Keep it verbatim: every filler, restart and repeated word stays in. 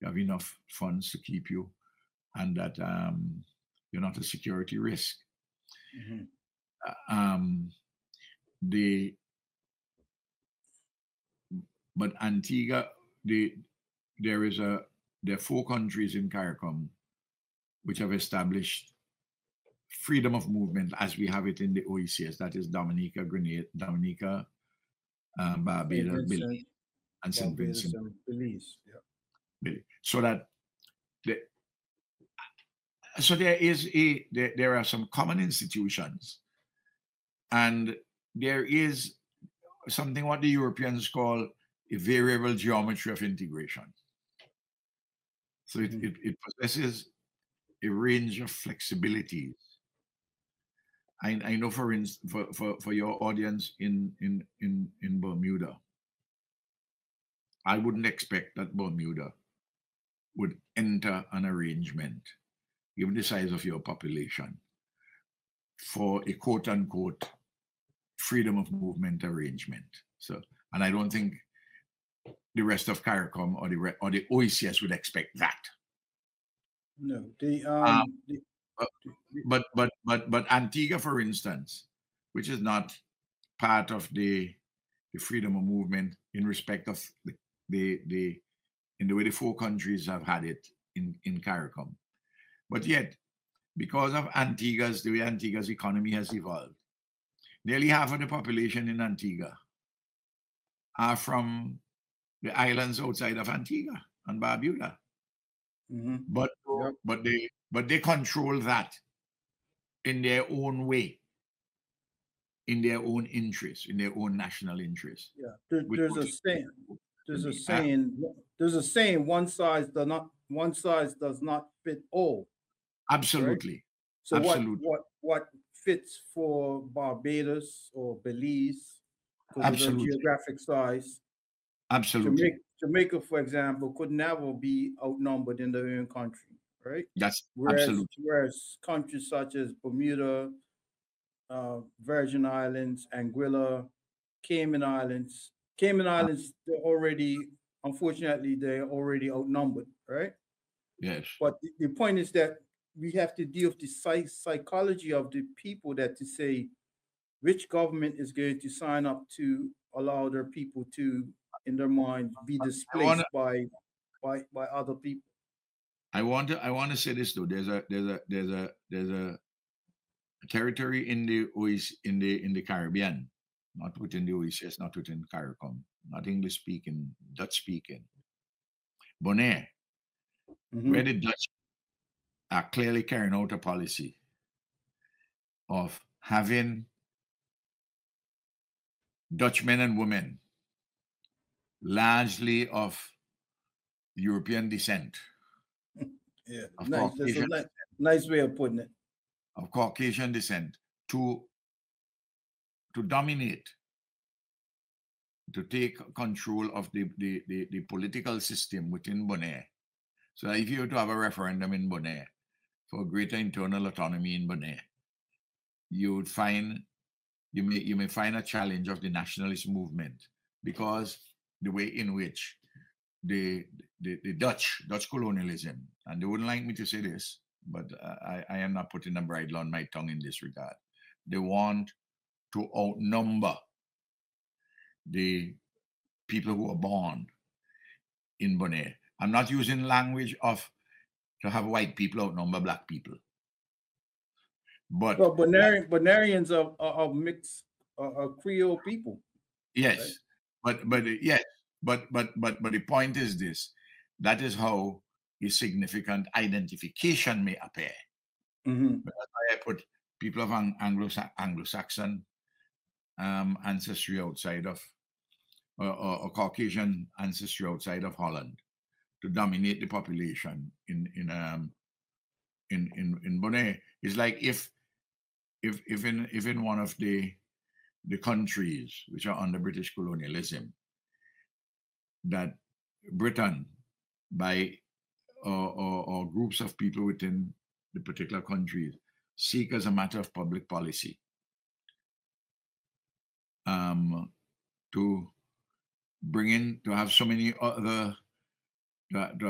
you have enough funds to keep you, and that um, you're not a security risk. Mm-hmm. Uh, Um, the but Antigua, the there is a there are four countries in CARICOM which have established freedom of movement as we have it in the O E C S. That is Dominica, Grenada, Dominica, um, Saint Barbados, Vincent, Belize, and Saint Barbados, Vincent. and Belize. Yeah. Belize. So that the, so there is a there, there are some common institutions, and there is something what the Europeans call a variable geometry of integration. So it, Mm-hmm. it, it possesses a range of flexibilities. I, I know, for instance, for, for, for your audience in, in, in, in Bermuda, I wouldn't expect that Bermuda would enter an arrangement, given the size of your population, for a quote unquote freedom of movement arrangement. So, and I don't think the rest of CARICOM or the re- or the O E C S would expect that. No, the Um, um, the, but the, but but but but Antigua, for instance, which is not part of the the freedom of movement in respect of the the, the in the way the four countries have had it in in CARICOM, but yet because of Antigua's the way Antigua's economy has evolved, nearly half of the population in Antigua are from the islands outside of Antigua and Barbuda. mm-hmm. But Yep. but they but they control that in their own way, in their own interest, in their own national interest. Yeah. There, there's Without a saying. There's a uh, saying. There's a saying. One size does not. One size does not fit all. Right. absolutely, So what absolutely, what what fits for Barbados or Belize because of their absolutely, geographic size? Jamaica, absolutely. Jamaica, for example, could never be outnumbered in their own country, right? That's Whereas absolutely whereas countries such as Bermuda, uh, Virgin Islands, Anguilla, Cayman Islands, Cayman uh, Islands, they're already, unfortunately, they're already outnumbered, right? yes, But the, the point is that we have to deal with the psych- psychology of the people that to say which government is going to sign up to allow their people to, in their mind, be I want to displaced by by by other people. I want to I want to say this though. There's a there's a there's a there's a territory in the O E C, in the in the Caribbean, not within the O E C S, not within CARICOM, not English speaking, Dutch speaking, Bonaire, where Hmm. the Dutch are clearly carrying out a policy of having Dutch men and women, largely of European descent, Yeah, of nice. That's a Caucasian ni- nice way of putting it. of Caucasian descent, to to dominate, to take control of the, the, the, the political system within Bonaire. So if you were to have a referendum in Bonaire for greater internal autonomy in Bonaire, you would find you may you may find a challenge of the nationalist movement, because the way in which the the, the Dutch Dutch colonialism, and they wouldn't like me to say this, but I, I am not putting a bridle on my tongue in this regard. They want to outnumber the people who are born in Bonaire. I'm not using language of to have white people outnumber black people, but Well, Bonarian, Bonarians are, are, are mixed, are, are Creole people, right? yes, but but yes, but but but but the point is this: that is how a significant identification may appear. Hmm. That's why I put people of Ang- Anglo Anglo-Saxon um, ancestry outside of, or, or, or Caucasian ancestry outside of Holland to dominate the population in in um in in in Bonaire. It's like if if if in if in one of the the countries which are under British colonialism, that Britain, by or, or, or groups of people within the particular countries, seek as a matter of public policy um, to bring in to have so many other to, to